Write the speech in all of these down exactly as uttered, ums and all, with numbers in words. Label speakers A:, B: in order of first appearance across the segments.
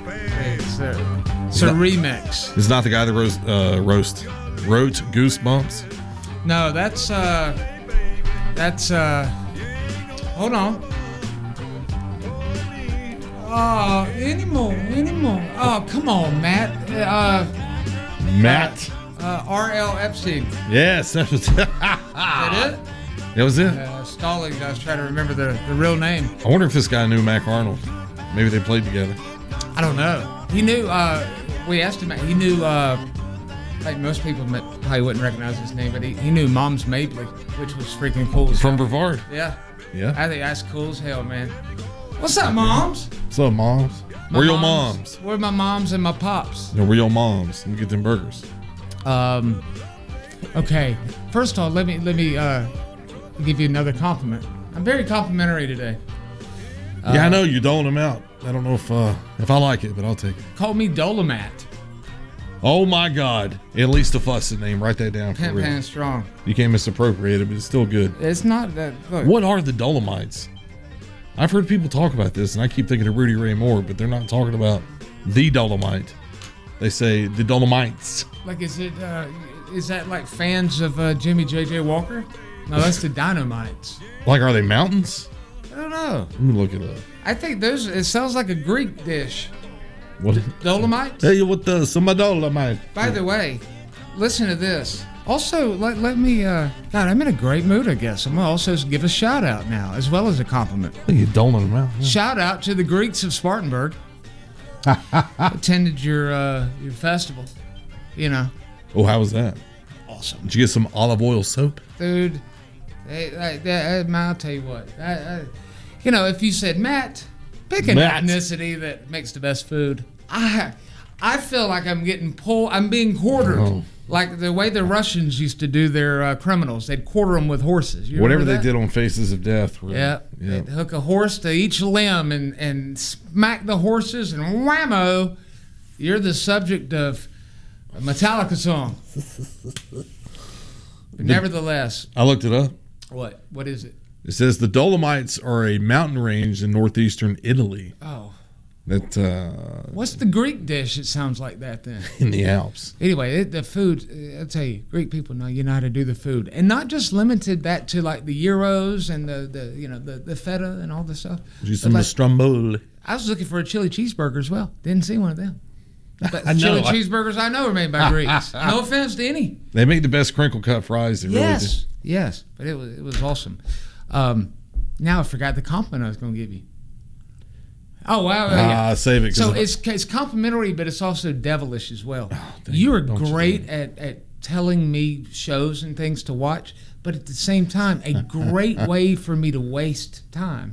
A: It's a, it's a remix.
B: It's not the guy that roast, uh, roast wrote Goosebumps.
A: No, that's uh, that's uh, hold on. Oh, anymore, anymore. Oh, come on, Matt. Uh,
B: Matt.
A: Uh, R L Epstein.
B: Yes, that was. Is
A: that it?
B: That was it.
A: Uh, stalling. I was trying to remember the, the real name.
B: I wonder if this guy knew Mac Arnold. Maybe they played together.
A: I don't know. He knew. Uh, we asked him. He knew. Uh, like most people probably wouldn't recognize his name, but he, he knew Moms Mabley, which was freaking cool.
B: From Brevard.
A: Yeah.
B: Yeah.
A: I think that's cool as hell, man. What's up, moms?
B: What's up, moms?
A: My
B: Where your
A: moms?
B: moms?
A: Where my moms and my pops?
B: No, where your moms? Let me get them burgers.
A: Um. Okay. First of all, let me let me uh give you another compliment. I'm very complimentary today.
B: Uh, yeah, I know you're doling them out. I don't know if uh, if I like it, but I'll take it.
A: Call me Dolomat.
B: Oh my God! At least a fussing name. Write that down for
A: Pimp
B: real.
A: Hand Strong.
B: You can't misappropriate it, but it's still good.
A: It's not that. Look.
B: What are the Dolomites? I've heard people talk about this, and I keep thinking of Rudy Ray Moore, but they're not talking about the Dolomite. They say the Dolomites.
A: Like, is it? Uh, is that like fans of uh, Jimmy J J Walker? No, that's the Dynamites.
B: Like, are they mountains?
A: I don't know.
B: Let me look it up.
A: I think those. It sounds like a Greek dish.
B: What?
A: Dolomites?
B: Hey, what the? Some Dolomite.
A: By the way, listen to this. Also, let, let me, uh, God, I'm in a great mood, I guess. I'm going to also give a shout out now, as well as a compliment.
B: I think you're doling them out. Yeah.
A: Shout out to the Greeks of Spartanburg. Attended your uh, your festival, you know.
B: Oh, how was that?
A: Awesome.
B: Did you get some olive oil soap?
A: Dude, they, they, they, I'll tell you what. I, I, you know, if you said, Matt, pick an
B: Matt.
A: ethnicity that makes the best food, I I feel like I'm getting pulled, I'm being quartered. Oh. Like the way the Russians used to do their uh, criminals. They'd quarter them with horses. You
B: Whatever they
A: that?
B: did on Faces of Death. Really.
A: Yeah. yeah. They'd hook a horse to each limb and, and smack the horses, and whammo, you're the subject of a Metallica song. But nevertheless.
B: I looked it up.
A: What? What is it?
B: It says the Dolomites are a mountain range in northeastern Italy.
A: Oh.
B: That. Uh,
A: What's the Greek dish? It sounds like that then.
B: In the Alps.
A: Anyway, it, the food. I'll tell you, Greek people know you know how to do the food, and not just limited that to like the gyros and the, the you know the, the feta and all this stuff.
B: Just some
A: like,
B: stromboli.
A: I was looking for a chili cheeseburger as well. Didn't see one of them. But
B: I know.
A: Chili cheeseburgers I know are made by Greeks. No offense to any.
B: They make the best crinkle cut fries. They
A: yes,
B: really do.
A: Yes, but it was it was awesome. Um, now I forgot the compliment I was going to give you. Oh wow!
B: Ah,
A: yeah.
B: uh, save it.
A: So it's it's complimentary, but it's also devilish as well.
B: Oh,
A: you are
B: Don't
A: great
B: you
A: at at telling me shows and things to watch, but at the same time, a great way for me to waste time.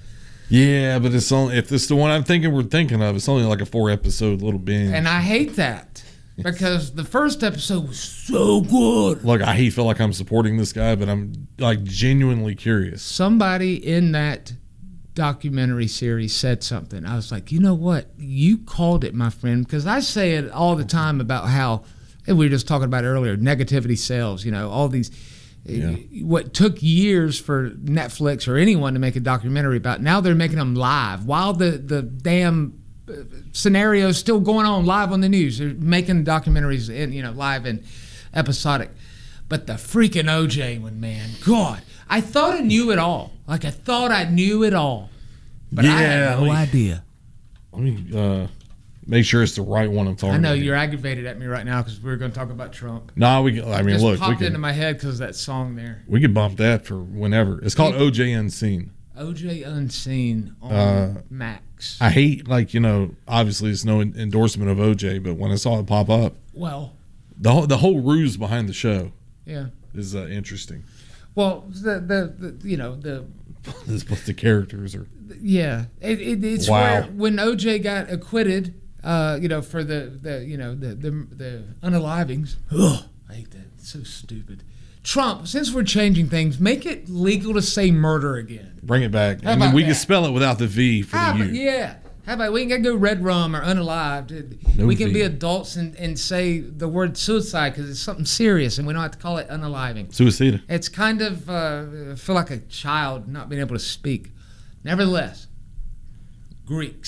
B: Yeah, but it's only if it's the one I'm thinking we're thinking of. It's only like a four episode little binge.
A: And I hate that because the first episode was so good.
B: Look, I feel like I'm supporting this guy, but I'm like genuinely curious.
A: Somebody in that documentary series said something. I was like, you know what? You called it, my friend, because I say it all the time about how, and we were just talking about it earlier, negativity sells, you know, all these,
B: yeah.
A: what took years for Netflix or anyone to make a documentary about, now they're making them live while the, the damn scenario is still going on live on the news. They're making documentaries, in, you know, live and episodic. But the freaking O J one, man, God, I thought I knew it all. Like I thought I knew it all, but
B: yeah,
A: I had no
B: let me,
A: idea.
B: Let me uh, make sure it's the right one I'm talking
A: I know
B: about.
A: you're aggravated at me right now because we were going to talk about Trump.
B: No, nah, we. I mean,
A: it just
B: look,
A: popped
B: we can,
A: into my head because of that song there.
B: We could bump that for whenever. It's called O J Unseen.
A: O J Unseen on
B: uh,
A: Max.
B: I hate, like, you know, obviously it's no endorsement of O J, but when I saw it pop up,
A: well,
B: the whole, the whole ruse behind the show,
A: yeah,
B: is uh, interesting.
A: Well, the, the the you know the
B: this what the characters are.
A: Yeah, it, it, it's
B: wow.
A: where when O J got acquitted, uh, you know, for the, the you know the the, the unalivings. Ugh, I hate that. It's so stupid. Trump, since we're changing things, make it legal to say murder again.
B: Bring it back.
A: How
B: I mean,
A: about
B: we
A: that?
B: can spell it without the V for
A: How
B: the
A: about,
B: U.
A: yeah. How about we ain't got to go red rum or unalived.
B: No
A: we can
B: V.
A: be adults and, and say the word suicide because it's something serious and we don't have to call it unaliving.
B: Suicide.
A: It's kind of, uh, I feel like a child not being able to speak. Nevertheless, Greeks.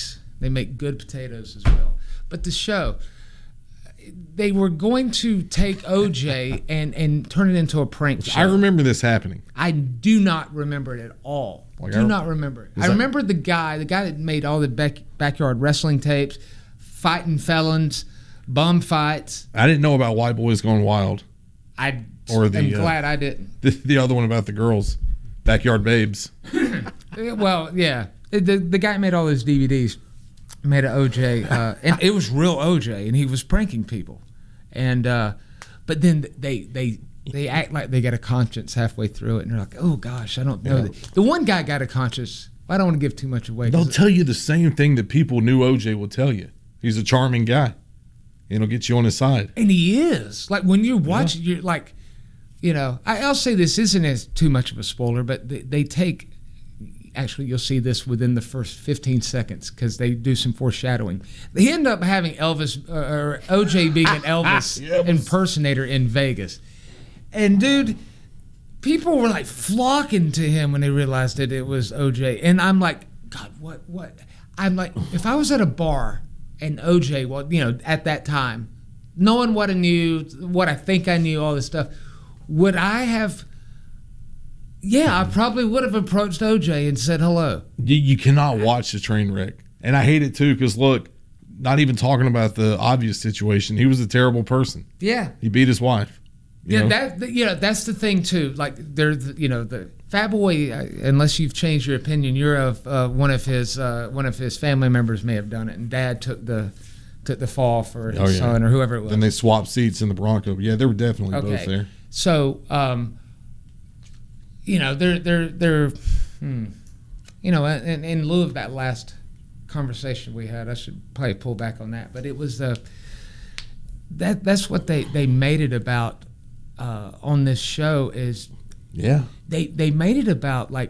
A: They make good potatoes as well. But the show, they were going to take O J and, and turn it into a prank show.
B: I remember this happening.
A: I do not remember it at all.
B: Like
A: do
B: I,
A: not remember it. I
B: that,
A: remember the guy, the guy that made all the back, backyard wrestling tapes, fighting felons, bum fights.
B: I didn't know about White Boys Gone Wild.
A: I
B: or the,
A: am glad
B: uh,
A: I didn't.
B: The, the other one about the girls, Backyard Babes.
A: Well, yeah. The, the guy made all those D V Ds. Made an O J, uh, and it was real O J, and he was pranking people, and uh, but then they they they act like they got a conscience halfway through it, and they're like, oh gosh, I don't know.
B: Yeah.
A: The, the one guy got a conscience. I don't want to give too much away.
B: They'll tell you the same thing that people knew O J will tell you. He's a charming guy, and he'll get you on his side.
A: And he is. Like when you're watching, yeah. you're like, you know, I, I'll say this isn't as too much of a spoiler, but they, they take. Actually, you'll see this within the first fifteen seconds because they do some foreshadowing. They end up having Elvis, uh, or O J being an Elvis yes. impersonator in Vegas. And, dude, people were, like, flocking to him when they realized that it was O J. And I'm like, God, what, what? I'm like, if I was at a bar and O J, well, you know, at that time, knowing what I knew, what I think I knew, all this stuff, would I have... Yeah, I probably would have approached O J and said hello.
B: You, you cannot watch the train wreck. And I hate it too because, look, not even talking about the obvious situation. He was a terrible person.
A: Yeah.
B: He beat his wife.
A: Yeah, know? that you know, that's the thing too. Like, there's, you know, the Fat Boy, unless you've changed your opinion, you're of uh, one of his uh, one of his family members may have done it, and Dad took the took the fall for his oh, yeah. son or whoever it was.
B: Then they swapped seats in the Bronco. Yeah, they were definitely okay. both there.
A: So, um, you know, they're they're they're, hmm, you know, in, in lieu of that last conversation we had, I should probably pull back on that. But it was uh, that that's what they, they made it about uh, on this show is
B: yeah
A: they they made it about like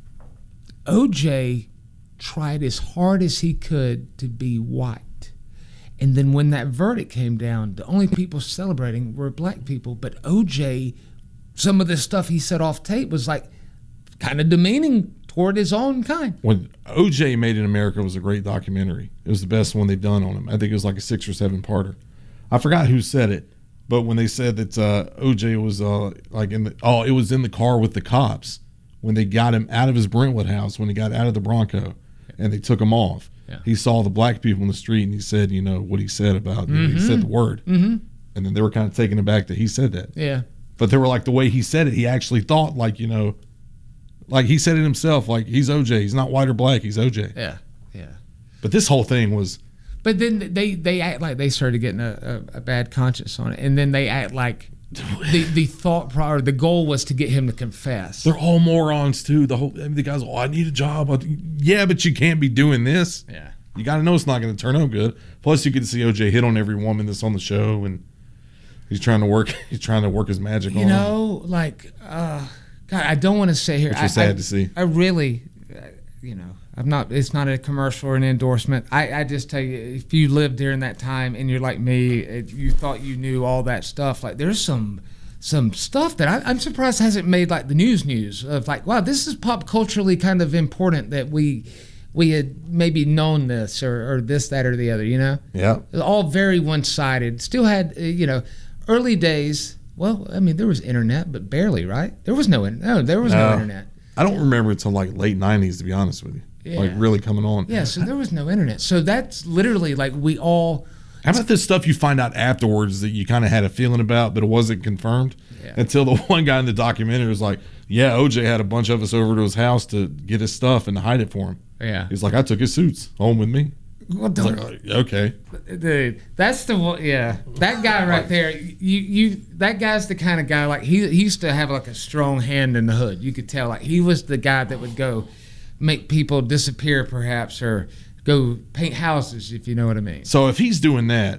A: O J tried as hard as he could to be white, and then when that verdict came down, the only people celebrating were black people. But O J, some of the stuff he said off tape was like kind of demeaning toward his own kind.
B: When O J Made in America was a great documentary. It was the best one they've done on him. I think it was like a six or seven parter. I forgot who said it, but when they said that uh, O J was uh, like in the oh, it was in the car with the cops when they got him out of his Brentwood house when he got out of the Bronco, and they took him off. Yeah. He saw the black people in the street, and he said, you know, what he said about mm-hmm. he said the word,
A: mm-hmm.
B: and then they were kind of taken aback that he said that.
A: Yeah.
B: But they were like, the way he said it, he actually thought like, you know, like he said it himself, like he's O J. He's not white or black. He's O J.
A: Yeah, yeah.
B: But this whole thing was.
A: But then they, they act like they started getting a, a, a bad conscience on it. And then they act like the, the thought or the goal was to get him to confess.
B: They're all morons too. The whole I mean, the guys, oh, I need a job. Yeah, but you can't be doing this.
A: Yeah.
B: You got to know it's not going to turn out good. Plus, you get to see O J hit on every woman that's on the show, and he's trying to work. He's trying to work his magic
A: you
B: on.
A: You know, them. like, uh, God, I don't want to say here.
B: Which is
A: I,
B: sad
A: I,
B: to see.
A: I really, uh, you know, I'm not. It's not a commercial or an endorsement. I, I just tell you, if you lived during that time and you're like me, if you thought you knew all that stuff. Like, there's some some stuff that I, I'm surprised hasn't made like the news news of like, wow, this is pop culturally kind of important that we. We had maybe known this or, or this, that, or the other, you know?
B: Yeah.
A: All very one-sided. Still had, uh, you know, early days, well, I mean, there was internet, but barely, right? There was no, no there was no, no internet.
B: I don't remember until like late nineties, to be honest with you. Yeah. Like really coming on.
A: Yeah, so there was no internet. So that's literally like we all...
B: How about this stuff you find out afterwards that you kind of had a feeling about, but it wasn't confirmed? Yeah. Until the one guy in the documentary was like, yeah, O J had a bunch of us over to his house to get his stuff and to hide it for him.
A: Yeah.
B: He's like, I took his suits home with me.
A: Well,
B: like, okay.
A: Dude, that's the one. Yeah. That guy right there, you, you, that guy's the kind of guy, like, he, he used to have, like, a strong hand in the hood. You could tell, like, he was the guy that would go make people disappear, perhaps, or go paint houses, if you know what I mean.
B: So if he's doing that,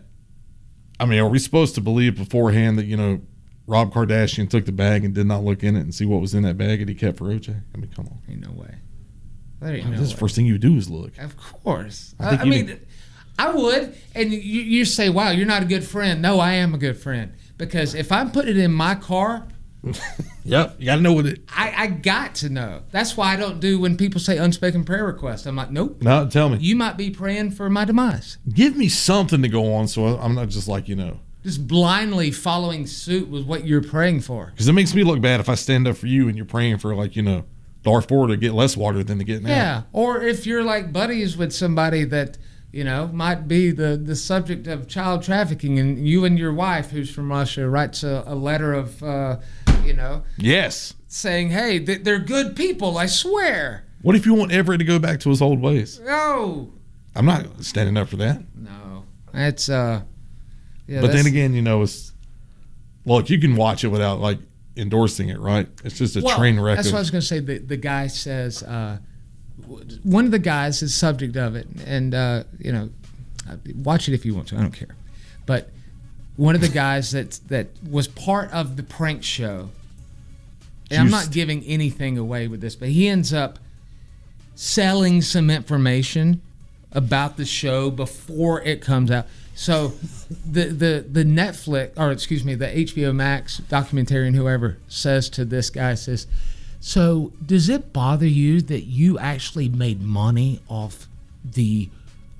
B: I mean, are we supposed to believe beforehand that, you know, Rob Kardashian took the bag and did not look in it and see what was in that bag that he kept for O J? I mean, come on.
A: Ain't no way.
B: There ain't no That's way. The first thing you would do is look.
A: Of course. I, I, I mean, need... I would. And you, you say, wow, you're not a good friend. No, I am a good friend. Because if I'm putting it in my car
B: Yep, you got to know what it.
A: I, I got to know. That's why I don't do when people say unspoken prayer request. I'm like, nope.
B: No, tell me.
A: You might be praying for my demise.
B: Give me something to go on, so I'm not just like you know.
A: Just blindly following suit with what you're praying for.
B: Because it makes me look bad if I stand up for you and you're praying for like you know, Darth Vader to get less water than to get now.
A: Yeah, or if you're like buddies with somebody that you know might be the the subject of child trafficking, and you and your wife, who's from Russia, writes a, a letter of. Uh, You know,
B: yes, saying,
A: hey, they're good people, I swear.
B: What if you want Everett to go back to his old ways?
A: No,
B: I'm not standing up for that.
A: No, that's uh, yeah.
B: But
A: that's,
B: then again, you know, it's look, you can watch it without like endorsing it, right? It's just a
A: well,
B: train wreck.
A: That's
B: of,
A: what I was going to say. The the guy says uh, one of the guys is subject of it, and uh, you know, watch it if you want to. I don't care, but. One of the guys that that was part of the prank show, and I'm not giving anything away with this, but he ends up selling some information about the show before it comes out. So the the the Netflix, or excuse me, the H B O Max documentarian, whoever, says to this guy, says, so does it bother you that you actually made money off the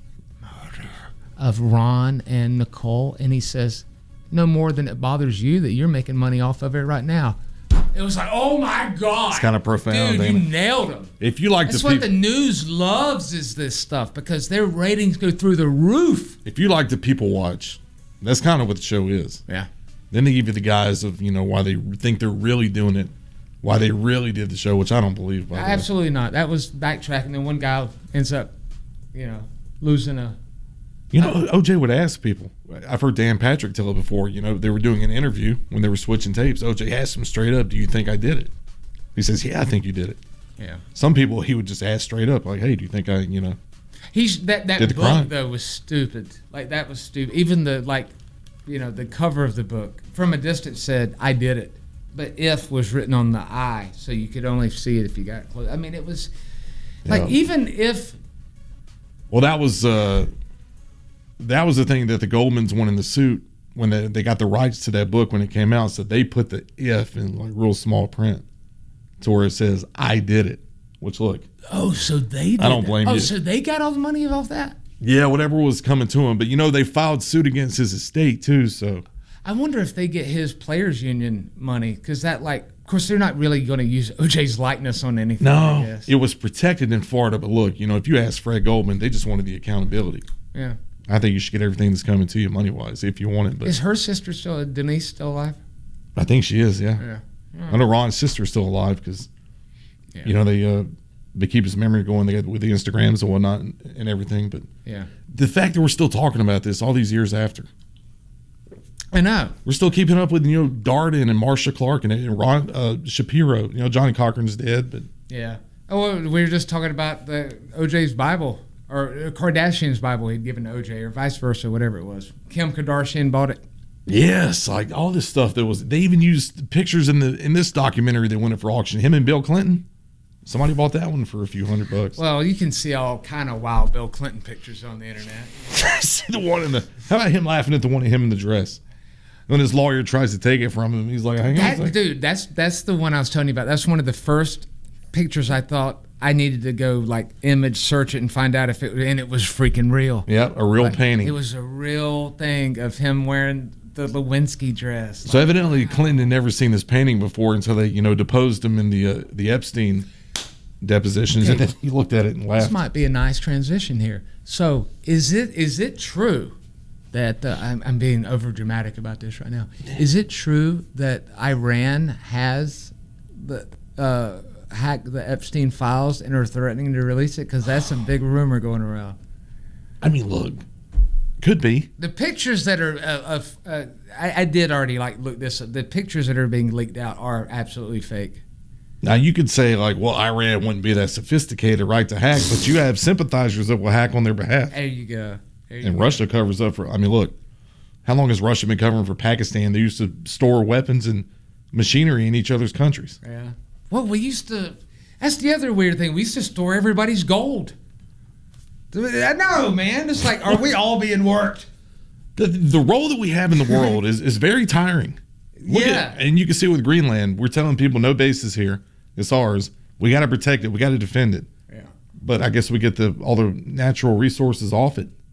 A: of Ron and Nicole? And he says, no more than it bothers you that you're making money off of it right now. It was like, oh my God.
B: It's kind of profound.
A: Dude, you nailed him.
B: If you like
A: That's
B: the
A: what
B: peop-
A: the news loves is this stuff because their ratings go through the roof.
B: If you like the people watch, that's kind of what the show is.
A: Yeah.
B: Then they give you the guys of, you know, why they think they're really doing it, why they really did the show, which I don't believe, by the way.
A: Absolutely not. That was backtracking. Then one guy ends up, you know, losing a...
B: You know, O J would ask people. I've heard Dan Patrick tell it before. You know, they were doing an interview when they were switching tapes. O J asked him straight up, do you think I did it? He says, yeah, I think you did it.
A: Yeah.
B: Some people he would just ask straight up, like, hey, do you think I, you know.
A: He's that, that
B: did the
A: book,
B: crime.
A: though, was stupid. Like, that was stupid. Even the, like, you know, the cover of the book, from a distance said, I did it. But if was written on the I, so you could only see it if you got close. I mean, it was, like,
B: Yeah.
A: even if.
B: Well, that was. Uh, That was the thing that the Goldmans won in the suit when they, they got the rights to that book when it came out. So they put the if in like real small print to where it says, I did it. Which, look.
A: Oh, so they did
B: I don't
A: that.
B: blame
A: oh,
B: you.
A: Oh, so they got all the money off that?
B: Yeah, whatever was coming to him. But, you know, they filed suit against his estate, too. So
A: I wonder if they get his players' union money because that, like, of course, they're not really going to use O J's likeness on anything.
B: No,
A: I guess.
B: It was protected in Florida. But, look, you know, if you ask Fred Goldman, they just wanted the accountability.
A: Yeah.
B: I think you should get everything that's coming to you money-wise if you want it. But
A: is her sister still, Denise, still alive?
B: I think she is, yeah.
A: Yeah. yeah.
B: I know Ron's sister's still alive because, yeah. you know, they uh, they keep his memory going. They got with the Instagrams and whatnot and, and everything. But
A: yeah,
B: the fact that we're still talking about this all these years after.
A: I know.
B: We're still keeping up with, you know, Darden and Marsha Clark and, and Ron uh, Shapiro. You know, Johnny Cochran's dead, but.
A: Yeah. Oh, we were just talking about the O J's Bible. Or Kardashian's Bible he'd given to O J, or vice versa, whatever it was. Kim Kardashian bought it.
B: Yes, like all this stuff that was. They even used pictures in the in this documentary that went up for auction. Him and Bill Clinton. Somebody bought that one for a few hundred bucks.
A: Well, you can see all kind of wild Bill Clinton pictures on the internet.
B: See the one in the. How about him laughing at the one of him in the dress? When his lawyer tries to take it from him, he's like, "Hang on,
A: that, dude, that's that's the one I was telling you about. That's one of the first pictures I thought I needed to go like image search it and find out if it and it was freaking real.
B: Yeah, a real
A: like,
B: painting.
A: It was a real thing of him wearing the Lewinsky dress.
B: So like, evidently Clinton had never seen this painting before until they, you know, deposed him in the uh, the Epstein depositions, okay. And then he looked at it and laughed.
A: This might be a nice transition here. So is it is it true that uh, I'm, I'm being over dramatic about this right now? Is it true that Iran has the uh, hacked the Epstein files and are threatening to release it? Because that's a big rumor going around.
B: I mean, look, could be
A: the pictures that are uh, of. Uh, I, I did already like look this up. The pictures that are being leaked out are absolutely fake.
B: Now you could say like, well, Iran wouldn't be that sophisticated, right, to hack, but you have sympathizers that will hack on their behalf.
A: There you go. There you
B: and
A: go.
B: Russia covers up for. I mean, look, how long has Russia been covering for Pakistan? They used to store weapons and machinery in each other's countries.
A: Yeah. Well, we used to. That's the other weird thing. We used to store everybody's gold. I know, man. It's like, are we all being worked?
B: The the role that we have in the world is, is very tiring. Look
A: yeah.
B: At, and you can see with Greenland, we're telling people no bases here. It's ours. We got to protect it. We got to defend it.
C: Yeah.
B: But I guess we get the all the natural resources off it.